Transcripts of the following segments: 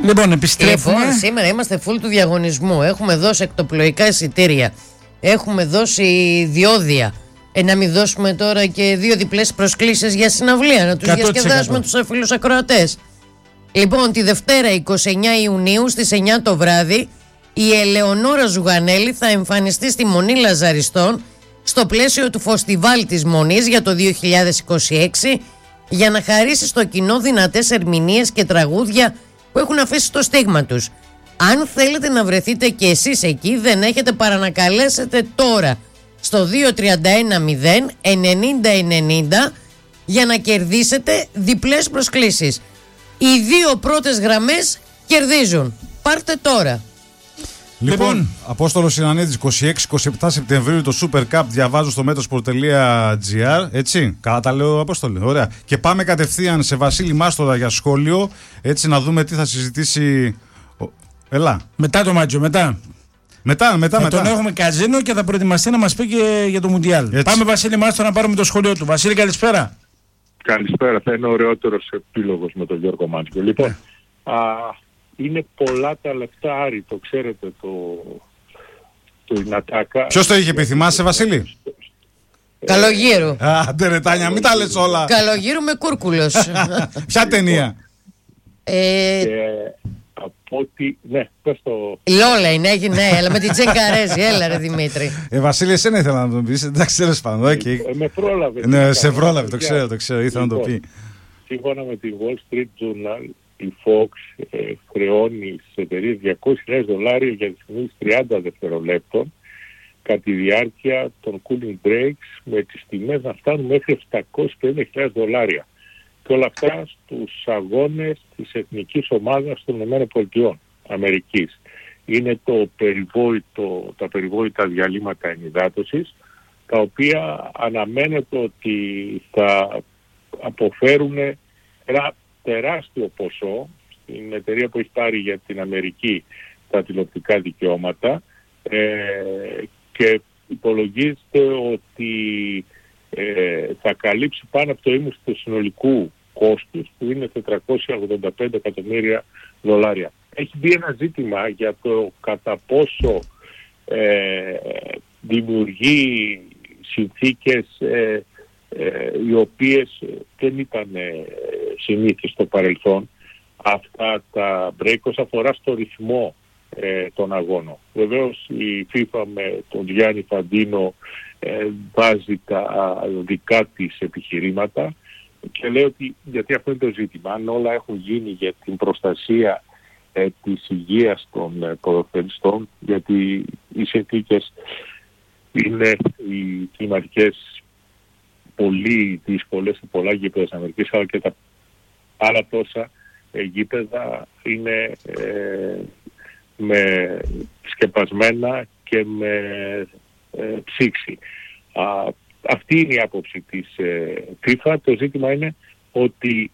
Λοιπόν, επιστρέφουμε. Λοιπόν, σήμερα είμαστε full του διαγωνισμού. Έχουμε δώσει εκτοπλοϊκά εισιτήρια. Έχουμε δώσει διόδια. Να μην δώσουμε τώρα και 2 διπλές προσκλήσεις για συναυλία, να τους διασκεδάσουμε τους φίλους ακροατές. Λοιπόν, τη Δευτέρα 29 Ιουνίου στις 9 το βράδυ η Ελεονόρα Ζουγανέλη θα εμφανιστεί στη Μονή Λαζαριστών στο πλαίσιο του Φωστιβάλ της Μονής για το 2026 για να χαρίσει στο κοινό δυνατές ερμηνείες και τραγούδια που έχουν αφήσει το στίγμα τους. Αν θέλετε να βρεθείτε και εσείς εκεί, δεν έχετε παρά να καλέσετε τώρα στο 2310-90-90 για να κερδίσετε διπλές προσκλήσεις. Οι 2 πρώτες γραμμές κερδίζουν. Πάρτε τώρα. Λοιπόν, Απόστολος Ινανίδης, 26-27 Σεπτεμβρίου το Super Cup, διαβάζω στο metrosport.gr, έτσι, καλά τα λέω Απόστολε, ωραία. Και πάμε κατευθείαν σε Βασίλη Μάστορα για σχόλιο, έτσι να δούμε τι θα συζητήσει. Ελά. Μετά το μάτσο, μετά. Μετά. Τον έχουμε καζίνο και θα προετοιμαστεί να μας πει και για το Μουντιάλ. Πάμε Βασίλη Μάστορα να πάρουμε το σχόλιο του. Βασίλη, καλησπέρα. Καλησπέρα, θα είναι ωραιότερος επίλογος με τον Γιώργο Μάτζιο. Λοιπόν, είναι πολλά τα λεφτά, Άρη, το ξέρετε, το Ινατάκα. Ποιος το είχε πει, θυμάσαι Βασίλη? Καλογύρου. Άντε ρε Τάνια, μην τα λες όλα. Καλογύρου με Κούρκουλος. Ποια ταινία? Από ότι, ναι, πες το... Λόλα είναι, ναι, αλλά με την Τζενκαρέζη, έλα ρε Δημήτρη. Βασίλη, εσένα ήθελα να τον πεις, εντάξει, τέλος πάντων. Με πρόλαβε. Ναι, σε πρόλαβε, το ξέρω, ήθελα να το πει. Σύμφωνα με τη Wall Street Journal, η Fox χρεώνει στις εταιρείες $200,000 για τις στιγμές 30 δευτερολέπτων κατά τη διάρκεια των cooling breaks, με τις τιμές να φτάνουν μέχρι $750,000. Και όλα αυτά στους αγώνες της εθνικής ομάδας των ΗΠΑ. Είναι τα περιβόητα διαλύματα ενυδάτωσης, τα οποία αναμένεται ότι θα αποφέρουν ένα τεράστιο ποσό στην εταιρεία που έχει πάρει για την Αμερική τα τηλεοπτικά δικαιώματα, και υπολογίζεται ότι θα καλύψει πάνω από το ίμιση του συνολικού κόστους, που είναι $485 εκατομμύρια. Έχει μπει ένα ζήτημα για το κατά πόσο δημιουργεί συνθήκες οι οποίες δεν ήταν συνήθεις στο παρελθόν. Αυτά τα break όσον αφορά στο ρυθμό των αγώνων. Βεβαίως η FIFA με τον Γιάννη Φαντίνο βάζει τα δικά της επιχειρήματα και λέει ότι, γιατί αυτό είναι το ζήτημα, αν όλα έχουν γίνει για την προστασία της υγείας των ποδοσφαιριστών, γιατί οι συνθήκες είναι οι κλιματικές πολύ δύσκολες σε πολλά γήπεδα της Αμερικής, αλλά και τα άλλα τόσα γήπεδα είναι με σκεπασμένα και με ψήξη. Αυτή είναι η άποψη της FIFA. Το ζήτημα είναι ότι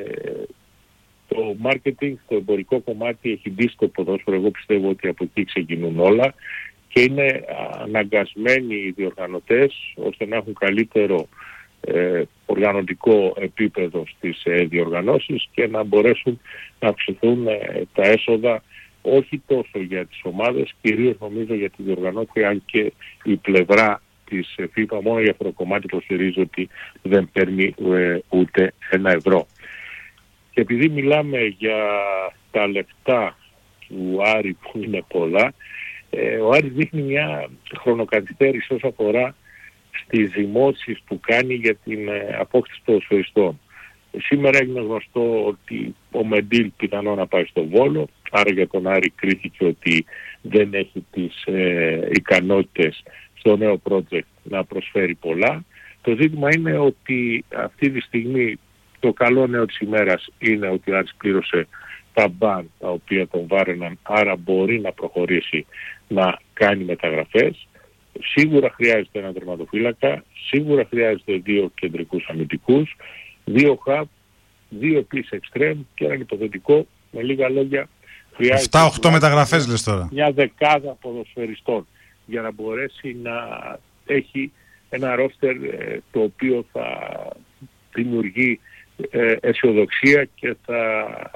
το marketing, το εμπορικό κομμάτι έχει μπει στο ποδόσφαιρο. Εγώ πιστεύω ότι από εκεί ξεκινούν όλα και είναι αναγκασμένοι οι διοργανωτές ώστε να έχουν καλύτερο οργανωτικό επίπεδο στις διοργανώσεις και να μπορέσουν να αυξηθούν τα έσοδα, όχι τόσο για τις ομάδες, κυρίως νομίζω για τη διοργανώτρια, αν και η πλευρά της FIFA μόνο για αυτό το κομμάτι υποστηρίζει ότι δεν παίρνει ούτε €1. Και επειδή μιλάμε για τα λεφτά του Άρη που είναι πολλά, ο Άρης δείχνει μια χρονοκαθυστέρηση όσον αφορά στις δημόσεις που κάνει για την απόκτηση ποδοσφαιριστών. Σήμερα έγινε γνωστό ότι ο Μεντίλ πιθανό να πάει στο Βόλο, άρα για τον Άρη κρίθηκε ότι δεν έχει τις ικανότητες στο νέο project να προσφέρει πολλά. Το ζήτημα είναι ότι αυτή τη στιγμή το καλό νέο της ημέρας είναι ότι ο Άρης πλήρωσε τα μπαν τα οποία τον βάρεναν, άρα μπορεί να προχωρήσει να κάνει μεταγραφές. Σίγουρα χρειάζεται ένα τερματοφύλακα, σίγουρα χρειάζεται 2 κεντρικούς αμυντικούς, 2 χαβ, 2 επίσης εξτρέμ και έναν υποθετικό. Με λίγα λόγια, χρειάζεται 7-8 μεταγραφές λες τώρα. μια δεκάδα ποδοσφαιριστών για να μπορέσει να έχει ένα ρόστερ το οποίο θα δημιουργεί αισιοδοξία και θα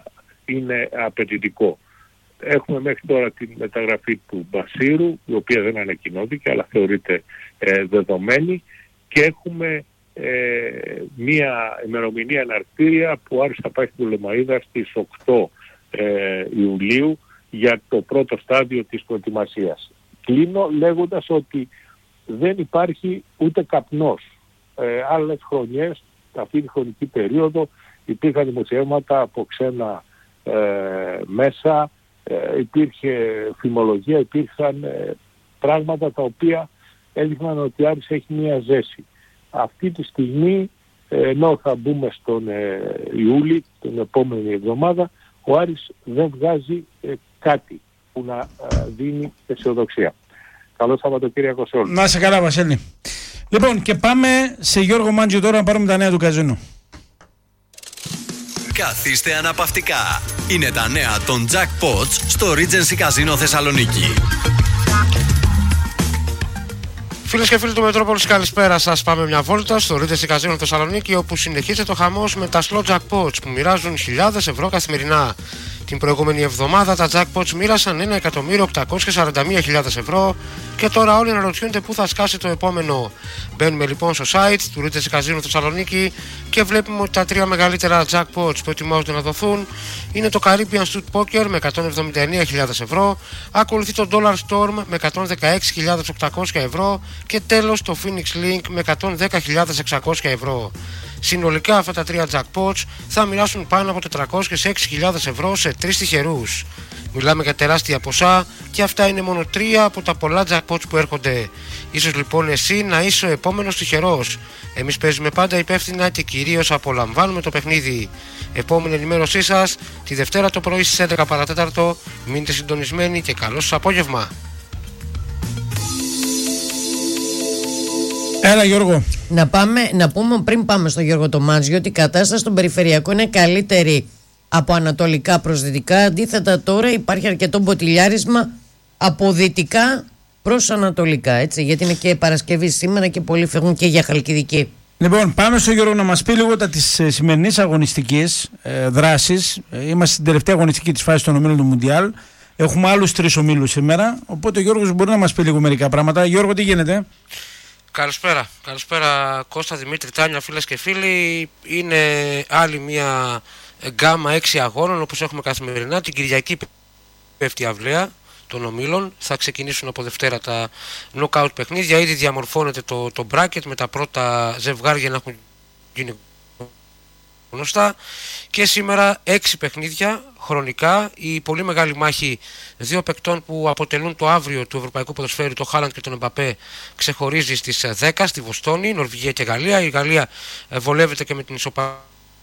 είναι απαιτητικό. Έχουμε μέχρι τώρα την μεταγραφή του Μπασίρου, η οποία δεν ανακοινώθηκε αλλά θεωρείται δεδομένη, και έχουμε μία ημερομηνία εναρκτήρια που άρχισε να πάει στην Πτολεμαΐδα στις 8 Ιουλίου για το πρώτο στάδιο της προετοιμασίας. Κλείνω λέγοντας ότι δεν υπάρχει ούτε καπνός. Άλλες χρονιές, αυτή τη χρονική περίοδο, υπήρχαν δημοσιεύματα από ξένα μέσα, υπήρχε φημολογία, υπήρχαν πράγματα τα οποία έδειχναν ότι η Άρης έχει μία ζέση. Αυτή τη στιγμή, ενώ θα μπούμε στον Ιούλη, την επόμενη εβδομάδα, ο Άρης δεν βγάζει κάτι που να δίνει αισιοδοξία. Καλό Σαββατοκύριακο σε όλους. Να είσαι καλά, Βασίλη. Λοιπόν, και πάμε σε Γιώργο Μάντζιο τώρα να πάρουμε τα νέα του καζίνου. Καθίστε αναπαυτικά. Είναι τα νέα των Jackpots στο Regency Casino Θεσσαλονίκη. Φίλες και φίλοι του Μετρόπολης, καλησπέρα σας. Πάμε μια βόλτα στο Regency Casino Θεσσαλονίκη, όπου συνεχίζεται το χαμός με τα slot jackpots που μοιράζουν χιλιάδες ευρώ καθημερινά. Την προηγούμενη εβδομάδα τα jackpots μοίρασαν 1.841.000 ευρώ και τώρα όλοι αναρωτιούνται πού θα σκάσει το επόμενο. Μπαίνουμε λοιπόν στο site του Regency Casino Θεσσαλονίκη και βλέπουμε ότι τα τρία μεγαλύτερα jackpots που ετοιμάζονται να δοθούν είναι το Caribbean Street Poker με 179.000 ευρώ, ακολουθεί το Dollar Storm με 116.800 ευρώ και τέλος το Phoenix Link με 110.600 ευρώ. Συνολικά αυτά τα τρία jackpots θα μοιράσουν πάνω από 406.000 ευρώ σε 3 τυχερούς. Μιλάμε για τεράστια ποσά και αυτά είναι μόνο 3 από τα πολλά jackpots που έρχονται. Ίσως λοιπόν εσύ να είσαι ο επόμενος τυχερός. Εμείς παίζουμε πάντα υπεύθυνα και κυρίως απολαμβάνουμε το παιχνίδι. Επόμενη ενημέρωσή σας τη Δευτέρα το πρωί στις 11 παρατέταρτο. Μείνετε συντονισμένοι και καλό σας απόγευμα. Έλα Γιώργο. Να πούμε πριν πάμε στο Γιώργο το Μάντζιο ότι η κατάσταση στον περιφερειακό είναι καλύτερη από ανατολικά προς δυτικά. Αντίθετα τώρα υπάρχει αρκετό μποτιλιάρισμα από δυτικά προς ανατολικά, έτσι, γιατί είναι και Παρασκευή σήμερα και πολλοί φεύγουν και για Χαλκιδική. Λοιπόν, πάμε στο Γιώργο να μας πει λίγο τα της σημερινής αγωνιστικής δράσης. Είμαστε στην τελευταία αγωνιστική της φάσης των ομίλων του Μουντιάλ. Έχουμε άλλους 3 ομίλους σήμερα, οπότε ο Γιώργος μπορεί να μας πει λίγο μερικά πράγματα. Γιώργο, τι γίνεται? Καλησπέρα. Καλησπέρα Κώστα, Δημήτρη, Τάνια, φίλες και φίλοι. Είναι άλλη μια γκάμα 6 αγώνων όπως έχουμε καθημερινά. Την Κυριακή πέφτει η αυλαία των ομίλων. Θα ξεκινήσουν από Δευτέρα τα knockout παιχνίδια. Ήδη διαμορφώνεται το bracket με τα πρώτα ζευγάρια να έχουν γίνει γνωστά. Και σήμερα 6 παιχνίδια χρονικά. Η πολύ μεγάλη μάχη 2 παικτών που αποτελούν το αύριο του Ευρωπαϊκού Ποδοσφαίρου, το Χάλαντ και τον Εμπαπέ, ξεχωρίζει στις 10 στη Βοστόνη, Νορβηγία και Γαλλία. Η Γαλλία βολεύεται και με την ισοπαλία.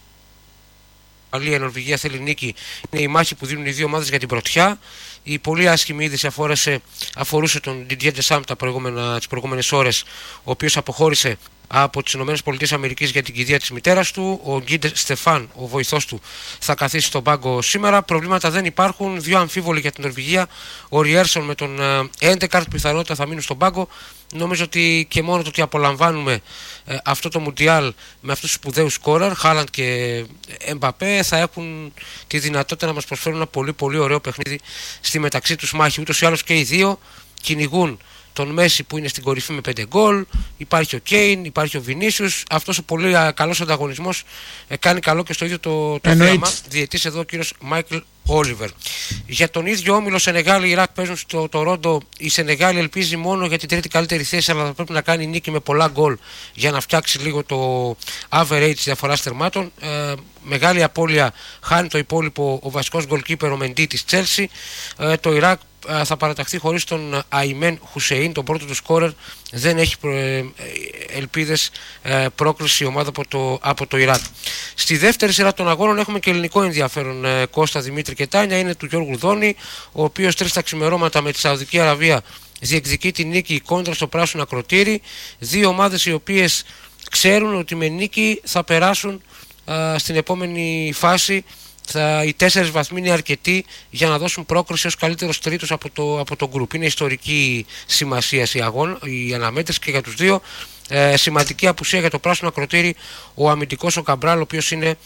Η Νορβηγία θέλει νίκη. Είναι η μάχη που δίνουν οι δύο ομάδες για την πρωτιά. Η πολύ άσχημη είδηση αφορούσε τον Didier Deschamps τις προηγούμενες ώρες, ο οποίος αποχώρησε από τις ΗΠΑ για την κηδεία της μητέρας του. Ο Γκίντε Στεφάν, ο βοηθός του, θα καθίσει στον πάγκο σήμερα. Προβλήματα δεν υπάρχουν. 2 αμφίβολοι για την Νορβηγία. Ο Ριέρσον με τον Έντεκαρτ πιθανότητα θα μείνουν στον πάγκο. Νομίζω ότι και μόνο το ότι απολαμβάνουμε αυτό το Μουντιάλ με αυτούς τους σπουδαίους σκόρερ, Χάλαντ και Εμπαπέ, θα έχουν τη δυνατότητα να μας προσφέρουν ένα πολύ πολύ ωραίο παιχνίδι στη μεταξύ τους μάχη. Ούτως ή άλλως και οι δύο κυνηγούν τον Μέση που είναι στην κορυφή με 5 γκολ, υπάρχει ο Κέιν, υπάρχει ο Βινίσιους. Αυτός ο πολύ καλός ανταγωνισμός κάνει καλό και στο ίδιο το θέαμα. Διαιτής εδώ ο κύριος Μάικλ Όλιβερ. Για τον ίδιο όμιλο Σενεγάλη-Ιράκ παίζουν στο Τορόντο. Η Σενεγάλη ελπίζει μόνο για την τρίτη καλύτερη θέση, αλλά θα πρέπει να κάνει νίκη με πολλά γκολ για να φτιάξει λίγο το average της διαφοράς τερμάτων. Μεγάλη απώλεια χάνει το υπόλοιπο ο βασικός γκολκίπερ ο Μεντί της Τσέλσι. Το Ιράκ θα παραταχθεί χωρίς τον Αϊμέν Χουσεϊν, τον πρώτο του σκόρερ. Δεν έχει ελπίδες πρόκριση η ομάδα από το Ιράκ. Στη δεύτερη σειρά των αγώνων έχουμε και ελληνικό ενδιαφέρον, Κώστα, Δημήτρη και Τάνια. Είναι του Γιώργου Δόνη, ο οποίος 3 τα ξημερώματα με τη Σαουδική Αραβία διεκδικεί τη νίκη κόντρα στο πράσινο ακροτήρι. 2 ομάδες οι οποίες ξέρουν ότι με νίκη θα περάσουν στην επόμενη φάση. Οι 4 βαθμοί είναι αρκετοί για να δώσουν πρόκριση ως καλύτερος τρίτος από το γκρουπ. Είναι ιστορική σημασία η αναμέτρηση και για τους δύο. Σημαντική απουσία για το πράσινο ακροτήρι ο αμυντικός ο Καμπράλ, ο οποίος είναι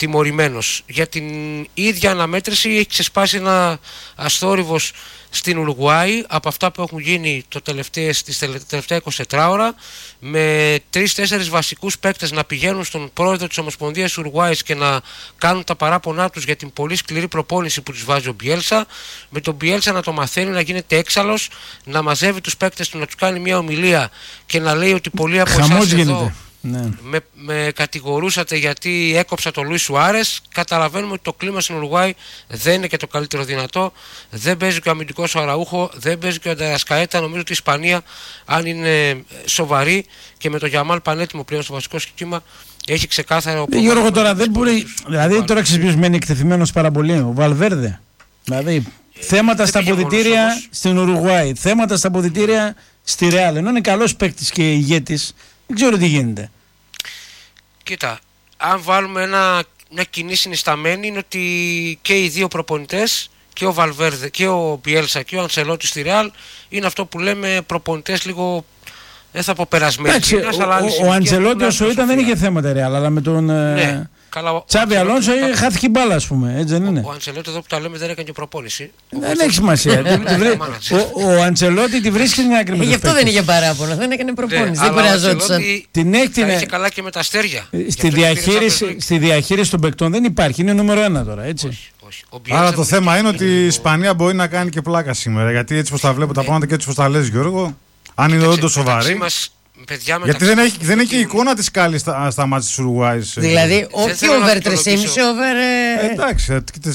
τιμωρημένος. Για την ίδια αναμέτρηση έχει ξεσπάσει ένα αστόρυβος στην Ουρουγουάη από αυτά που έχουν γίνει τις τελευταία 24 ώρα, με 3-4 βασικούς παίκτες να πηγαίνουν στον πρόεδρο της Ομοσπονδίας Ουρουγουάης και να κάνουν τα παράπονά τους για την πολύ σκληρή προπόνηση που τους βάζει ο Μπιέλσα, με τον Μπιέλσα να το μαθαίνει να γίνεται έξαλλος, να μαζεύει τους παίκτες του, να τους κάνει μια ομιλία και να λέει ότι πολλοί από εσάς εδώ με κατηγορούσατε γιατί έκοψα τον Λουίς Σουάρες. Καταλαβαίνουμε ότι το κλίμα στην Ουρουγουάη δεν είναι και το καλύτερο δυνατό. Δεν παίζει και ο αμυντικός ο Αραούχο, δεν παίζει και ο Ανταρασκαέτα. Νομίζω ότι η Ισπανία, αν είναι σοβαρή και με το Γιαμάλ πανέτοιμο πλέον στο βασικό σχήμα, έχει ξεκάθαρο. Γιώργο, τώρα δεν μπορεί. Δηλαδή, τώρα ξέρει μένει εκτεθειμένος πάρα πολύ. Ο Βαλβέρδε. Δηλαδή, θέματα στα αποδυτήρια στην Ουρουγουάη, θέματα στα αποδυτήρια στη Ρεάλ. Ενώ είναι καλός παίκτης και ηγέτης. Δεν ξέρω τι γίνεται. Κοίτα, αν βάλουμε μια κοινή συνισταμένη, είναι ότι και οι δύο προπονητές, και ο Βαλβέρδε και ο Μπιέλσα και ο Αντσελότη στη Ρεάλ, είναι αυτό που λέμε προπονητές λίγο, δεν θα πω περασμένοι. Ο Αντσελότη όσο ήταν δεν είχε θέματα Ρεάλ, αλλά με τον Τσάβι Αλόνσο χάθηκε μπάλα, ας πούμε. Έτσι δεν είναι? Ο Αντσελότη εδώ που τα λέμε δεν έκανε και προπόνηση. Δεν έχει σημασία. Ο Αντσελότη τη βρίσκει στην άκρη. Γι' αυτό δεν είχε παράπονο, δεν έκανε προπόνηση. Δεν κουραζόντουσαν. Την έκτηνε. Είχε καλά και με τα αστέρια. Στη διαχείριση των παικτών δεν υπάρχει. Είναι νούμερο 1 τώρα, έτσι. Άρα το θέμα είναι ότι η Ισπανία μπορεί να κάνει και πλάκα σήμερα. Γιατί έτσι πως τα βλέπω τα πράγματα και έτσι πως τα λες, Γιώργο, αν είναι όντως σοβαρή. Γιατί δεν έχει εικόνα της καλή στα μάτια της Ουρουγουάης. Δηλαδή, όχι over 3,5, over. Εντάξει,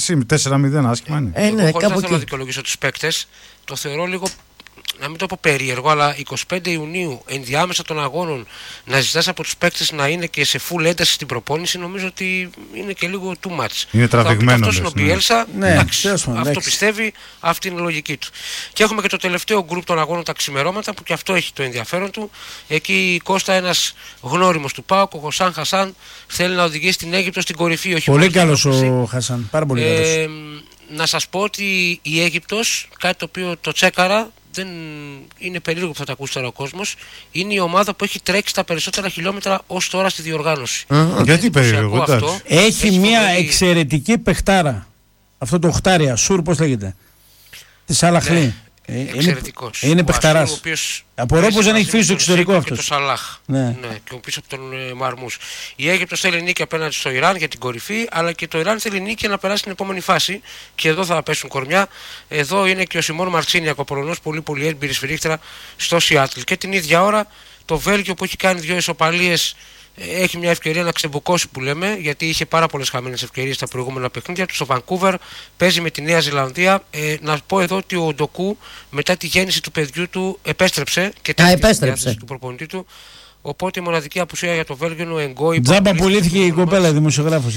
4-0 άσχημα είναι. Εγώ χωρίς να θέλω να δικαιολογήσω τους παίκτες, το θεωρώ λίγο, να μην το πω περίεργο, αλλά 25 Ιουνίου, ενδιάμεσα των αγώνων, να ζητάς από τους παίκτες να είναι και σε full ένταση στην προπόνηση, νομίζω ότι είναι και λίγο too much. Είναι τραβηγμένο. Αυτό είναι ο Μπιέλσα. Αυτό πιστεύει, αυτή είναι η λογική του. Και έχουμε και το τελευταίο γκρουπ των αγώνων, τα ξημερώματα, που και αυτό έχει το ενδιαφέρον του. Εκεί Κώστα, ένας γνώριμος του ΠΑΟΚ, ο Χωσάν Χασάν, θέλει να οδηγήσει την Αίγυπτο στην κορυφή. Όχι πολύ καλός ο Χασάν. Πάρα πολύ καλός. Να σας πω ότι η Αίγυπτος, κάτι το οποίο το τσέκαρα, δεν είναι περίεργο που θα τα ακούσει τώρα ο κόσμος, είναι η ομάδα που έχει τρέξει τα περισσότερα χιλιόμετρα ως τώρα στη διοργάνωση. Γιατί περίεργο, αυτό. Έχει μια εξαιρετική παιχτάρα. Αυτό το οχτάρια, Σουρ, πώς λέγεται. Της Αλαχλή. Εξαιρετικός. Είναι παιχταράς. Απορώ πως δεν έχει φύγει στο εξωτερικό αυτός. Και το Σαλάχ. Ναι, και πίσω από τον Μαρμούς. Η Αίγυπτος θέλει νίκη απέναντι στο Ιράν για την κορυφή, αλλά και το Ιράν θέλει νίκη να περάσει στην επόμενη φάση. Και εδώ θα πέσουν κορμιά. Εδώ είναι και ο Σιμών Μαρτσίνιακ, ο Πολωνός, πολύ έμπειρη σφυρίχτρα στο Σιάτλ. Και την ίδια ώρα το Βέλγιο, που έχει κάνει 2 ισοπαλίες, έχει μια ευκαιρία να ξεμπουκώσει, που λέμε, γιατί είχε πάρα πολλές χαμένες ευκαιρίες στα προηγούμενα παιχνίδια του. Στο Βανκούβερ παίζει με τη Νέα Ζηλανδία. Να πω εδώ ότι ο Ντοκού, μετά τη γέννηση του παιδιού του, επέστρεψε και επέστρεψε του προπονητή του. Οπότε η μοναδική απουσία για το Βέλγιο είναι ο Εγκόι. Τζάμπα πουλήθηκε η κοπέλα, δημοσιογράφος.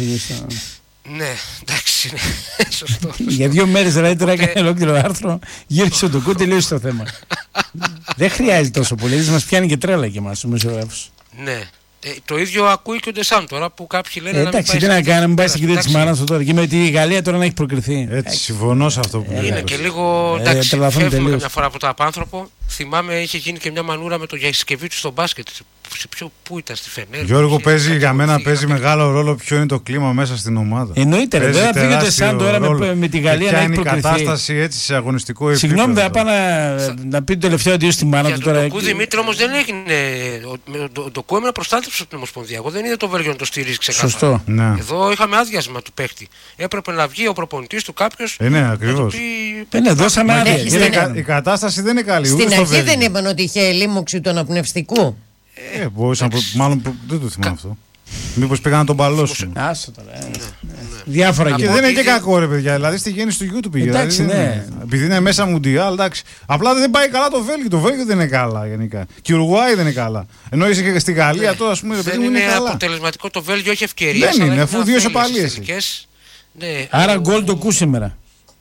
Ναι, εντάξει, σωστό. Για 2 μέρες δηλαδή τώρα έκανε ολόκληρο άρθρο, γύρισε ο Ντοκού, τελείωσε το θέμα. Δεν χρειάζεται τόσο πολύ, μας πιάνει και τρέλα και εμάς ο δημοσιογράφος. Ναι. Το ίδιο ακούει και ο Ντεσάμ τώρα, που κάποιοι λένε. Εντάξει, τι να κάνει, μην πάει στην κυρία τη μάνα του τώρα. Και με τη Γαλλία τώρα να έχει προκριθεί. Έτσι, συμφωνώ σε αυτό που λέει. Είναι και λίγο. Εντάξει, φεύγουμε καμιά φορά από το απάνθρωπο. Θυμάμαι, είχε γίνει και μια μανούρα με το συσκευή του στο μπάσκετ. Πού ήταν, στη Φενέρ? Γιώργο, για μένα παίζει μεγάλο ρόλο ποιο είναι το κλίμα μέσα στην ομάδα. Εννοείται, δεν θα φύγει ο Ντεσάμ τώρα με τη Γαλλία να έχει προκριθεί. Είναι η κατάσταση έτσι σε αγωνιστικό επίπεδο. Συγγνώμη, δεν θα πάει να πει το τελευταίο αντίο στη μάνα του τώρα. Ο Δημήτρη όμως δεν έγινε. Το κόμμα προστάτευσε από την Ομοσπονδία. Εγώ δεν είδα το Βέλγιο να το στηρίζει ξεκάθαρα. Σωστό. Ναι. Εδώ είχαμε άδειασμα του παίχτη. Έπρεπε να βγει ο προπονητής του κάποιος. Ναι, ακριβώς. Δώσαμε άδεια. Η κατάσταση δεν είναι καλή. Στην αρχή δεν είπαν ότι είχε λίμωξη του αναπνευστικού. Μάλλον δεν το θυμάμαι αυτό. Μήπως πήγαν να τον παλώσουν. Άσο τώρα. Διάφορα και δεν είναι και κακό, ρε παιδιά. Δηλαδή στη γέννηση του γιού του πήγε. Εντάξει, ναι. Επειδή είναι μέσα Μουντιάλ, εντάξει. Απλά δεν πάει καλά το Βέλγιο. Το Βέλγιο δεν είναι καλά γενικά. Και η Ουρουγουάη δεν είναι καλά. Ενώ είσαι και στη Γαλλία τώρα, ας πούμε, δεν είναι αποτελεσματικό το Βέλγιο, έχει ευκαιρίες. Δεν είναι, αφού 2 ισοπαλίες. Άρα γκολ το κου σήμερα.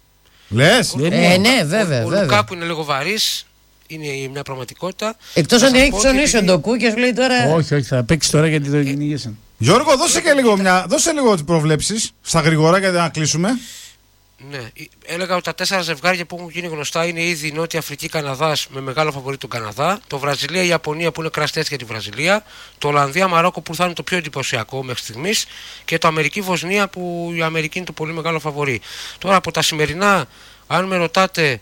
Λες? Ναι, βέβαια. Ο Λουκάκου είναι λίγο βαρύς. Είναι μια πραγματικότητα. Εκτός αν έχει ψωνίσει ο Ντοκού και σου λέει τώρα. Όχι, θα παίξει τώρα γιατί το κυνηγήσαν. Γιώργο, δώσε λίγο τις προβλέψεις στα γρήγορα για να κλείσουμε. Ναι, έλεγα ότι τα 4 ζευγάρια που έχουν γίνει γνωστά είναι ήδη η Νότια Αφρική, Καναδάς με μεγάλο φαβορί τον Καναδά, το Βραζιλία, Ιαπωνία που είναι κραστές για τη Βραζιλία, το Ολλανδία, Μαρόκο που θα είναι το πιο εντυπωσιακό μέχρι στιγμής και το Αμερική, Βοσνία που η Αμερική είναι το πολύ μεγάλο φαβορί. Τώρα από τα σημερινά, αν με ρωτάτε,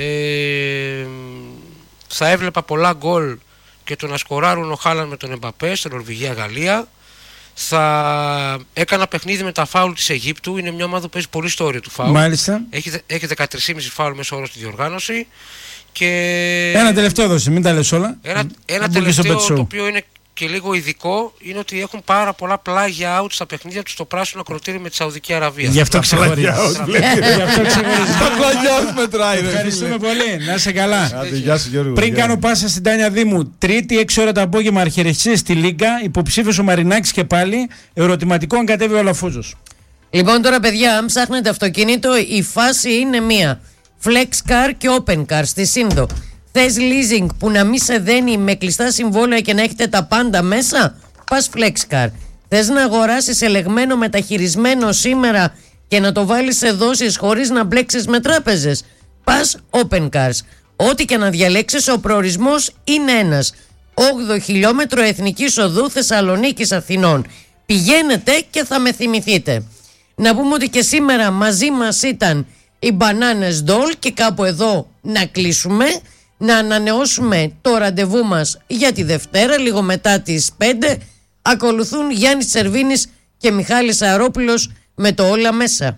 θα έβλεπα πολλά γκολ και το να σκοράρουν ο Χάλαν με τον Εμπαπέ στην Νορβηγία-Γαλλία. Θα έκανα παιχνίδι με τα φάουλ της Αιγύπτου. Είναι μια ομάδα που παίζει πολύ στο όριο του φάουλ. Μάλιστα. Έχει 13,5 φάουλ μέσω όρο στη διοργάνωση. Και ένα τελευταίο δώσε, μην τα λες όλα. Ένα τελευταίο το οποίο είναι και λίγο ειδικό είναι ότι έχουν πάρα πολλά πλάγια out στα παιχνίδια του στο πράσινο ακροτήρι με τη Σαουδική Αραβία. Γι' αυτό ξεχωρίζει. Τα πλάγια μετράει. Ευχαριστούμε πολύ. Να είσαι καλά. Γιώργο. Πριν κάνω πάσα στην Τάνια Δήμου, Τρίτη 6 ώρα το απόγευμα αρχιερεσίες στη Λίγκα. Υποψήφιος ο Μαρινάκης και πάλι. Ερωτηματικό αν κατέβει ο Λαφούζος. Λοιπόν, τώρα παιδιά, αν ψάχνετε αυτοκίνητο, η φάση είναι μία. Flex Car και Open Car στη Σύνδο. Θες leasing που να μην σε δένει με κλειστά συμβόλαια και να έχετε τα πάντα μέσα? Πας FlexCar. Θες να αγοράσεις ελεγμένο μεταχειρισμένο σήμερα και να το βάλεις σε δόσεις χωρίς να μπλέξεις με τράπεζες? Πας Open Cars. Ό,τι και να διαλέξεις, ο προορισμός είναι ένας. 8 χιλιόμετρο Εθνικής Οδού Θεσσαλονίκης Αθηνών. Πηγαίνετε και θα με θυμηθείτε. Να πούμε ότι και σήμερα μαζί μας ήταν οι Bananas Doll και κάπου εδώ να κλείσουμε. Να ανανεώσουμε το ραντεβού μας για τη Δευτέρα, λίγο μετά τις 5. Ακολουθούν Γιάννης Σερβίνης και Μιχάλης Αερόπουλος με το όλα μέσα.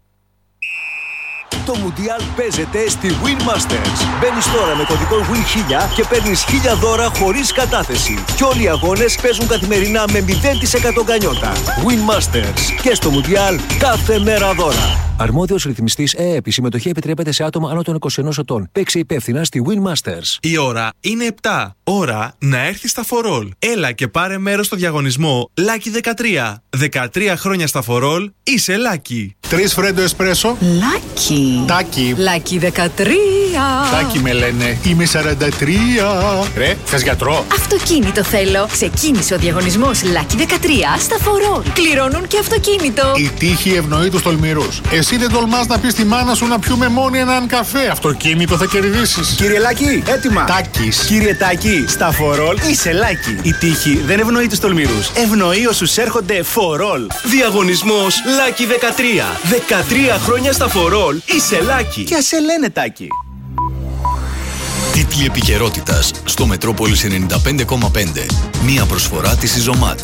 Το Μουντιάλ παίζεται στη Win Masters. Μπαίνεις τώρα με κωδικό WIN1000 και παίρνεις 1000 δώρα χωρίς κατάθεση. Και όλοι οι αγώνες παίζουν καθημερινά με 0% γκανιότα. Win Masters. Και στο Μουντιάλ κάθε μέρα δώρα. Αρμόδιος ρυθμιστής ΕΕΠ. Η συμμετοχή επιτρέπεται σε άτομα άνω των 21 ετών. Παίξε υπεύθυνα στη Win Masters. Η ώρα είναι 7. Ώρα να έρθει στα For All. Έλα και πάρε μέρος στο διαγωνισμό Lucky 13. 13 χρόνια στα For All είσαι Lucky. 3 φρέντο εσπρέσο. Lucky. Τάκι. Lucky 13. Τάκι με λένε. Είμαι 43. Ρε, θες γιατρό? Αυτοκίνητο θέλω. Ξεκίνησε ο διαγωνισμός Lucky 13 στα For All. Κληρώνουν και αυτοκίνητο. Η τύχη ευνοεί τους τολμηρούς. Εσύ δεν τολμάς να πεις στη μάνα σου να πιούμε μόνοι έναν καφέ? Αυτοκίνητο θα κερδίσεις. Κύριε Λάκη, έτοιμα. Τάκης. Κύριε Τάκη, στα For All είσαι Λάκη. Η τύχη δεν ευνοεί τους τολμηρούς. Ευνοεί όσους έρχονται For All. Διαγωνισμός Lucky 13. 13 χρόνια στα For All είσαι Lucky. Και ας σε λένε Τάκη. Τίτλοι επικαιρότητας στο Μετρόπολης 95,5. Μία προσφορά της Ιζωμάτ.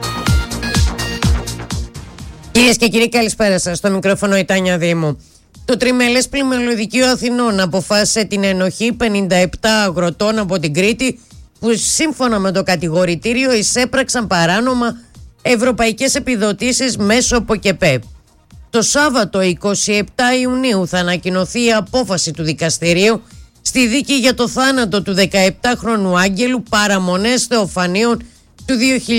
Κυρίες και κύριοι, καλησπέρα σας. Στο μικρόφωνο η Τάνια Δήμου. Το Τριμελές Πλημμυλοδικείο Αθηνών αποφάσισε την ενοχή 57 αγροτών από την Κρήτη που σύμφωνα με το κατηγορητήριο εισέπραξαν παράνομα ευρωπαϊκές επιδοτήσεις μέσω ΠΟΚΕΠΕ. Το Σάββατο 27 Ιουνίου θα ανακοινωθεί η απόφαση του δικαστηρίου στη δίκη για το θάνατο του 17χρονου Άγγελου παραμονές Θεοφανίων του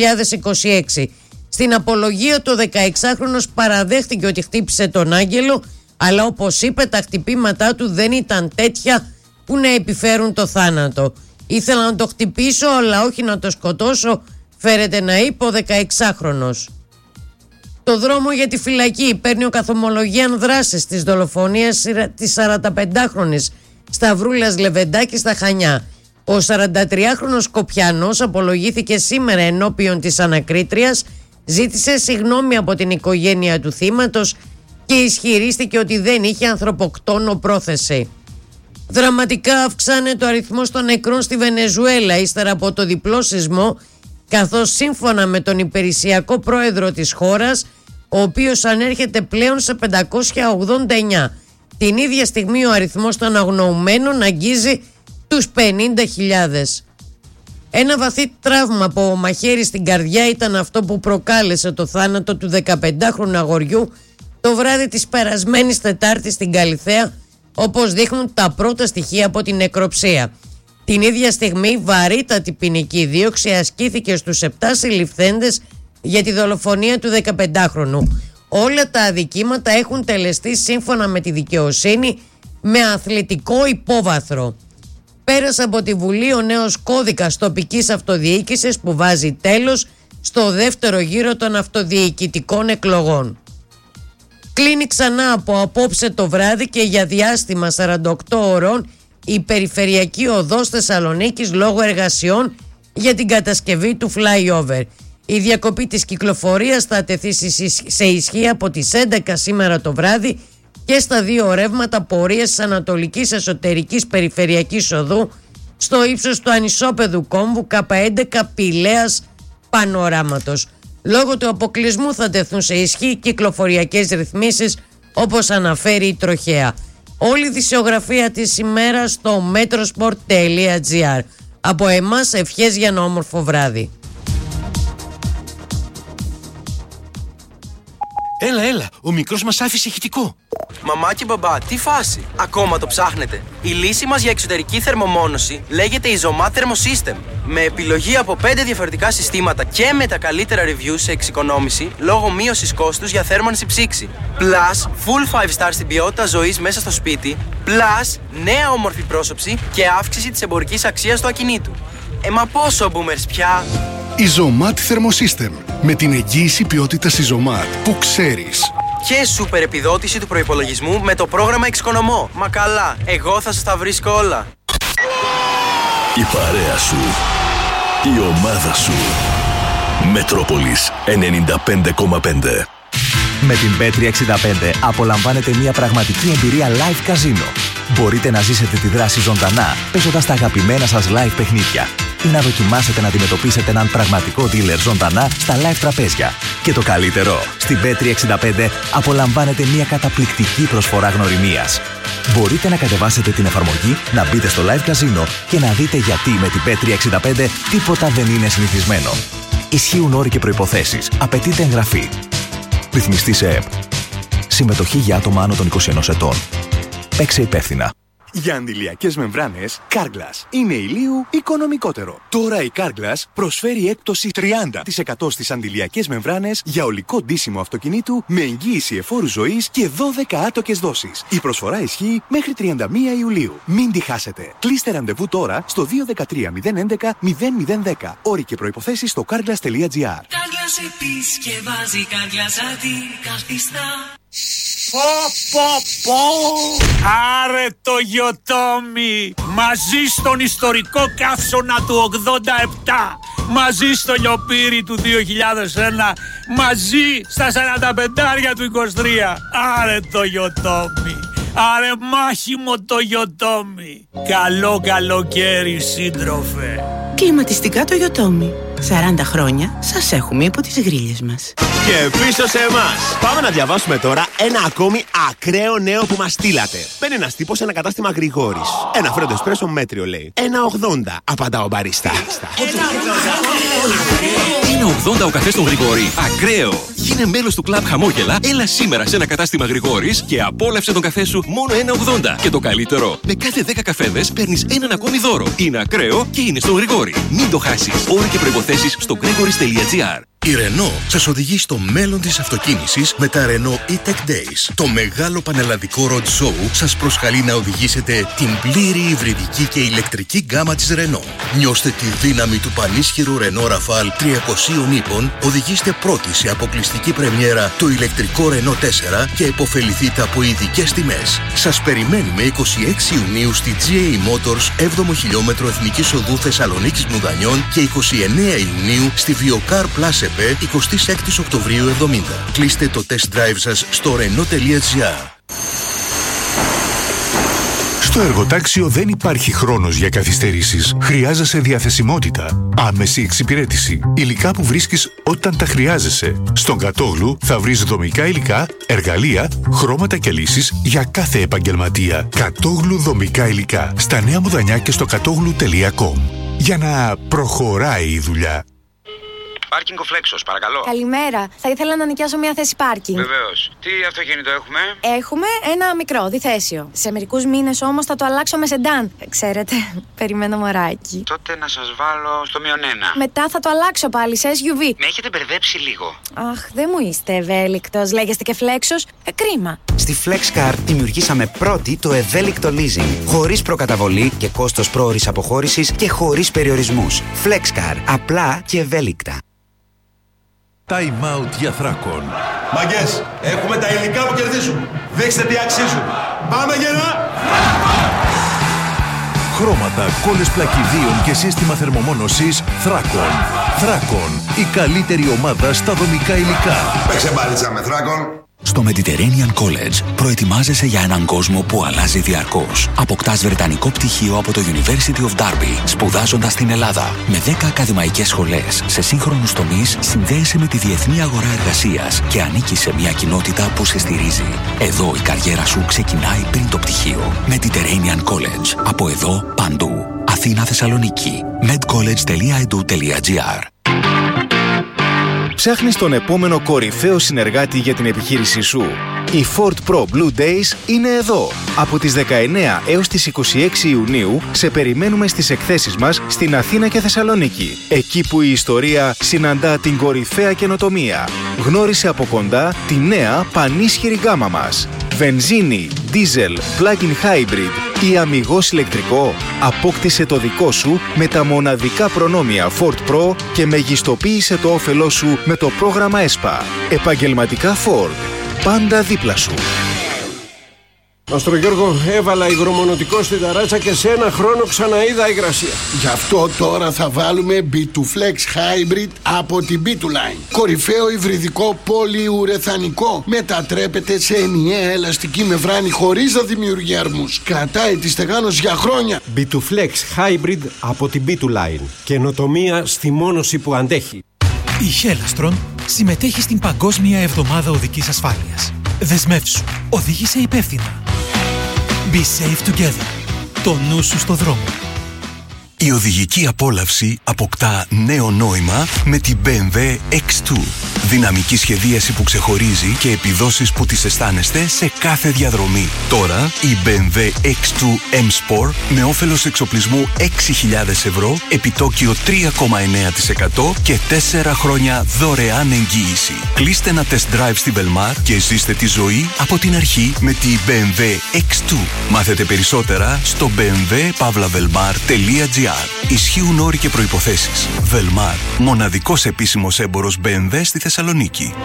2026. Στην απολογία το 16χρονος παραδέχτηκε ότι χτύπησε τον Άγγελο, αλλά όπως είπε τα χτυπήματά του δεν ήταν τέτοια που να επιφέρουν το θάνατο. Ήθελα να το χτυπήσω αλλά όχι να το σκοτώσω, φέρεται να είπε ο 16χρονος. Το δρόμο για τη φυλακή παίρνει ο καθομολογίαν δράσης της δολοφονίας της 45χρονης Σταυρούλας Λεβεντάκη στα Χανιά. Ο 43χρονος Σκοπιανός απολογήθηκε σήμερα ενώπιον της ανακρίτριας, ζήτησε συγγνώμη από την οικογένεια του θύματος και ισχυρίστηκε ότι δεν είχε ανθρωποκτόνο πρόθεση. Δραματικά αυξάνεται ο αριθμός των νεκρών στη Βενεζουέλα ύστερα από το διπλό σεισμό, καθώς σύμφωνα με τον υπηρεσιακό πρόεδρο της χώρας, ο οποίος ανέρχεται πλέον σε 589. Την ίδια στιγμή ο αριθμός των αγνοουμένων αγγίζει τους 50.000. Ένα βαθύ τραύμα από μαχαίρι στην καρδιά ήταν αυτό που προκάλεσε το θάνατο του 15χρονου αγοριού το βράδυ της περασμένης Τετάρτης στην Καλιθέα, όπως δείχνουν τα πρώτα στοιχεία από την νεκροψία. Την ίδια στιγμή βαρύτατη ποινική δίωξη ασκήθηκε στους 7 συλληφθέντες για τη δολοφονία του 15χρονου. Όλα τα αδικήματα έχουν τελεστεί σύμφωνα με τη δικαιοσύνη με αθλητικό υπόβαθρο. Πέρασε από τη Βουλή ο νέος κώδικας τοπικής αυτοδιοίκησης που βάζει τέλος στο δεύτερο γύρο των αυτοδιοικητικών εκλογών. Κλείνει ξανά από απόψε το βράδυ και για διάστημα 48 ώρων η περιφερειακή οδός Θεσσαλονίκης λόγω εργασιών για την κατασκευή του flyover. Η διακοπή της κυκλοφορίας θα τεθεί σε ισχύ από τις 11 σήμερα το βράδυ και στα δύο ρεύματα πορείας της Ανατολικής Εσωτερικής Περιφερειακής Οδού στο ύψος του ανισόπεδου κόμβου K11 Πηλαίας Πανοράματος. Λόγω του αποκλεισμού θα τεθούν σε ισχύ κυκλοφοριακές ρυθμίσεις όπως αναφέρει η Τροχέα. Όλη η δισιογραφία της ημέρας στο metrosport.gr. Από εμάς ευχές για ένα όμορφο βράδυ. Έλα, ο μικρός μας άφησε ηχητικό. Μαμά και μπαμπά, τι φάση, ακόμα το ψάχνετε? Η λύση μας για εξωτερική θερμομόνωση λέγεται Isomat Thermosystem. Με επιλογή από 5 διαφορετικά συστήματα και με τα καλύτερα reviews σε εξοικονόμηση λόγω μείωσης κόστους για θέρμανση ψήξη. Plus, full 5 star στην ποιότητα ζωής μέσα στο σπίτι. Plus, νέα όμορφη πρόσωψη και αύξηση της εμπορικής αξίας του ακινήτου. Μα πόσο boomers πια? Isomat Thermosystem. Με την εγγύηση ποιότητας Isomat που ξέρεις. Και σούπερ επιδότηση του προϋπολογισμού με το πρόγραμμα Εξοικονομώ. Μα καλά, εγώ θα σας τα βρίσκω όλα. Η παρέα σου. Η ομάδα σου. Μετρόπολης 95,5. Με την Bet365 απολαμβάνετε μια πραγματική εμπειρία live καζίνο. Μπορείτε να ζήσετε τη δράση ζωντανά, παίζοντας τα αγαπημένα σας live παιχνίδια ή να δοκιμάσετε να αντιμετωπίσετε έναν πραγματικό dealer ζωντανά στα live τραπέζια. Και το καλύτερο, στην Bet365 απολαμβάνετε μια καταπληκτική προσφορά γνωριμίας. Μπορείτε να κατεβάσετε την εφαρμογή, να μπείτε στο live καζίνο και να δείτε γιατί με την Bet365 τίποτα δεν είναι συνηθισμένο. Ισχύουν όροι και προϋποθέσεις. Απαιτείται εγγραφή. Ρυθμιστή σε ΕΠ. Συμμετοχή για άτομα άνω των 21 ετών. Παίξε υπεύθυνα. Για αντιλιακές μεμβράνες, Carglass είναι ηλίου οικονομικότερο. Τώρα η Carglass προσφέρει έκπτωση 30% στις αντιλιακές μεμβράνες για ολικό ντύσιμο αυτοκινήτου με εγγύηση εφόρου ζωής και 12 άτοκες δόσεις. Η προσφορά ισχύει μέχρι 31 Ιουλίου. Μην τη χάσετε. Κλείστε ραντεβού τώρα στο 213-011-0010. Όροι και προϋποθέσεις στο carglass.gr. Carglass επισκευάζει, Carglass αντικαθιστά. Άρε το γιοτόμι! Μαζί στον ιστορικό καύσωνα του 87, μαζί στο λιοπύρι του 2001, μαζί στα 45 του 23. Άρε το γιοτόμι! Άρε μάχημο το γιοτόμι! Καλό καλοκαίρι, σύντροφε! Κλιματιστικά το γιοτόμι. 40 χρόνια σας έχουμε υπό τις γρίλες μας. Και πίσω σε εμάς. Πάμε να διαβάσουμε τώρα ένα ακόμη ακραίο νέο που μας στείλατε. Παίρνει ένας τύπος σε ένα κατάστημα Γρηγόρης. Ένα φρέντο εσπρέσο μέτριο λέει. 1,80 απαντά ο μπαρίστα. 1,80 ο καφές στον Γρηγόρη. Ακραίο! Γίνε μέλος του κλαμπ Χαμόγελα. Έλα σήμερα σε ένα κατάστημα Γρηγόρης και απόλαυσε τον καφέ σου μόνο 1,80. Και το καλύτερο, με κάθε 10 καφέδες παίρνεις έναν ακόμη δώρο. Είναι ακραίο και είναι στον Γρηγόρη. Μην το χάσεις. Όροι και προϋποθέσεις στο gregoris.gr. Η Renault σας οδηγεί στο μέλλον της αυτοκίνησης με τα Renault E-Tech Days. Το μεγάλο πανελλαδικό road show σας προσκαλεί να οδηγήσετε την πλήρη υβριδική και ηλεκτρική γκάμα της Renault. Νιώστε τη δύναμη του πανίσχυρου Renault Rafale 300 ύπων, οδηγήστε πρώτοι σε αποκλειστική πρεμιέρα το ηλεκτρικό Renault 4 και επωφεληθείτε από ειδικές τιμές. Σας περιμένουμε 26 Ιουνίου στη GA Motors 7ο χιλιόμετρο Εθνικής Οδού Θεσσαλονίκης Μουδανιών και 29 Ιουνίου στη Viokar Plus 26 Οκτωβρίου 70. Κλείστε το test drive σας στο renault.gr. Στο εργοτάξιο δεν υπάρχει χρόνος για καθυστερήσεις. Χρειάζεσαι διαθεσιμότητα, άμεση εξυπηρέτηση, υλικά που βρίσκεις όταν τα χρειάζεσαι. Στον Κατόγλου θα βρεις δομικά υλικά, εργαλεία, χρώματα και λύσεις για κάθε επαγγελματία. Κατόγλου δομικά υλικά. Στα Νέα Μουδανιά και στο κατόγλου.com. Για να προχωράει η δουλειά. Πάρκινγκ ο Φλέξος, παρακαλώ. Καλημέρα. Θα ήθελα να νοικιάσω μια θέση πάρκινγκ. Βεβαίως. Τι αυτοκίνητο έχουμε? Έχουμε ένα μικρό, διθέσιο. Σε μερικούς μήνες όμως θα το αλλάξω με σεντάν. Ξέρετε, περιμένω μωράκι. Τότε να σας βάλω στο -1. Μετά θα το αλλάξω πάλι σε SUV. Με έχετε μπερδέψει λίγο. Αχ, δεν μου είστε ευέλικτος. Λέγεστε και Φλέξος. Κρίμα. Στη FlexCar δημιουργήσαμε πρώτη το ευέλικτο leasing. Χωρίς προκαταβολή και κόστος πρόωρης αποχώρησης και χωρίς περιορισμούς. FlexCar. Απλά και ευέλικτα. Time out για θράκων. Μαγκές, έχουμε τα υλικά που κερδίζουν. Δείξτε τι αξίζουν. Πάμε γερά! Χρώματα, κόλλες πλακιδίων και σύστημα θερμομόνωσης Thrakon. Thrakon, η καλύτερη ομάδα στα δομικά υλικά. Παίξε μπάλιτσα με Thrakon. Στο Mediterranean College προετοιμάζεσαι για έναν κόσμο που αλλάζει διαρκώς. Αποκτάς βρετανικό πτυχίο από το University of Derby, σπουδάζοντας στην Ελλάδα. Με 10 ακαδημαϊκές σχολές σε σύγχρονους τομείς, συνδέεσαι με τη διεθνή αγορά εργασίας και ανήκεις σε μια κοινότητα που σε στηρίζει. Εδώ η καριέρα σου ξεκινάει πριν το πτυχίο. Mediterranean College. Από εδώ, παντού. Αθήνα, Θεσσαλονίκη. medcollege.edu.gr. Ψάχνεις τον επόμενο κορυφαίο συνεργάτη για την επιχείρησή σου. Οι Ford Pro Blue Days είναι εδώ. Από τις 19 έως τις 26 Ιουνίου σε περιμένουμε στις εκθέσεις μας στην Αθήνα και Θεσσαλονίκη. Εκεί που η ιστορία συναντά την κορυφαία καινοτομία. Γνώρισε από κοντά τη νέα πανίσχυρη γκάμα μας. Βενζίνη, diesel, plug-in hybrid ή αμιγώς ηλεκτρικό. Απόκτησε το δικό σου με τα μοναδικά προνόμια Ford Pro και μεγιστοποίησε το όφελό σου με το πρόγραμμα ESPA. Επαγγελματικά Ford. Πάντα δίπλα σου. Άστρο Γιώργο, έβαλα υγρομονωτικό στην ταράτσα και σε ένα χρόνο ξαναείδα υγρασία. Γι' αυτό τώρα θα βάλουμε B2Flex Hybrid από την B2Line. Κορυφαίο υβριδικό πολυουρεθανικό. Μετατρέπεται σε ενιαία ελαστική μεμβράνη χωρίς να δημιουργεί αρμούς. Κρατάει τη στεγάνωση για χρόνια. B2Flex Hybrid από την B2Line. Καινοτομία στη μόνωση που αντέχει. Η Χέλαστρον συμμετέχει στην Παγκόσμια Εβδομάδα Οδικής Ασφάλειας. Δεσμεύσου. Οδήγησε υπεύθυνα. Be safe together. Το νου σου στο δρόμο. Η οδηγική απόλαυση αποκτά νέο νόημα με την BMW X2. Δυναμική σχεδίαση που ξεχωρίζει και επιδόσεις που τις αισθάνεστε σε κάθε διαδρομή. Τώρα η BMW X2 M-Sport με όφελος εξοπλισμού 6.000 ευρώ, επιτόκιο 3,9% και 4 χρόνια δωρεάν εγγύηση. Κλείστε ένα test drive στη Velmar και ζήστε τη ζωή από την αρχή με τη BMW X2. Μάθετε περισσότερα στο bmw-velmar.gr. Ισχύουν όροι και προϋποθέσεις. Velmar, μοναδικός επίσημος έμπορος BMW στη Θεσσαλονίκη.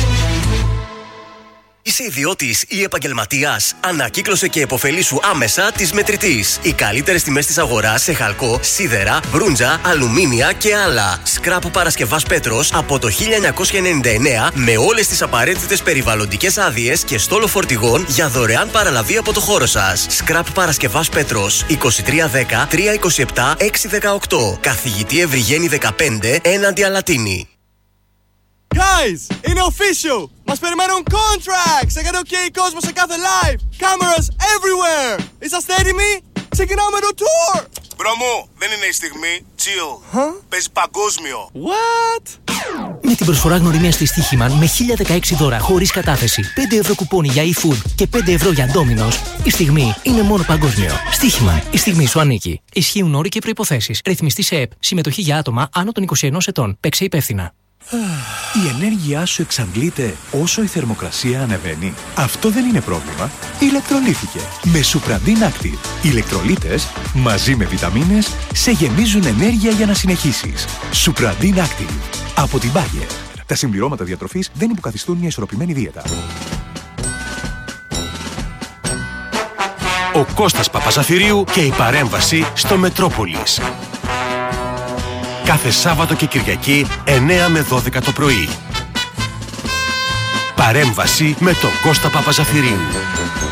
Είσαι ιδιώτης ή επαγγελματίας? Ανακύκλωσε και επωφελήσου άμεσα της Μετρητής. Οι καλύτερες τιμές της αγοράς σε χαλκό, σίδερα, μπρούντζα, αλουμίνια και άλλα. Σκράπ Παρασκευάς Πέτρος από το 1999 με όλες τις απαραίτητες περιβαλλοντικές άδειες και στόλο φορτηγών για δωρεάν παραλαβή από το χώρο σας. Σκράπ Παρασκευάς Πέτρος 2310 327 618. Καθηγητή Ευρυγένη 15 έναντι Αλατίνη. Guys, είναι official! Μας περιμένουν contracts! Έκανε OK κόσμο σε κάθε live! Cameras everywhere! Είσαστε έτοιμοι? Ξεκινάμε το tour! Μπρο μου, δεν είναι η στιγμή. Chill. Παίζει παγκόσμιο. What? Με την προσφορά γνωριμία στη Στοίχημαν με 1016 δώρα χωρίς κατάθεση, 5 ευρώ κουπόνι για eFood και 5 ευρώ για Domino's, η στιγμή είναι μόνο παγκόσμιο. Στοίχημαν, η στιγμή σου ανήκει. Ισχύουν όροι και προϋποθέσεις. Ρυθμιστή σε ΕΠ. Συμμετοχή για άτομα άνω των 21 ετών. Παίξε υπεύθυνα. Η ενέργειά σου εξαντλείται όσο η θερμοκρασία ανεβαίνει. Αυτό δεν είναι πρόβλημα. Ηλεκτρολύθηκε με Supradin Active. Οι ηλεκτρολίτες μαζί με βιταμίνες σε γεμίζουν ενέργεια για να συνεχίσεις. Supradin Active από την Bayer. Τα συμπληρώματα διατροφής δεν υποκαθιστούν μια ισορροπημένη δίαιτα. Ο Κώστας Παπαζαφυρίου και η παρέμβαση στο Μετρόπολης. Κάθε Σάββατο και Κυριακή 9 με 12 το πρωί. Παρέμβαση με τον Κώστα Παπαζαφυρίου.